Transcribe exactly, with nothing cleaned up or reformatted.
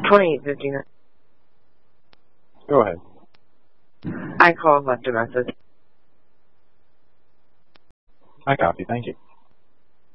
twenty-eight fifty-nine. Go ahead. I called and left a message. I copy. Thank you.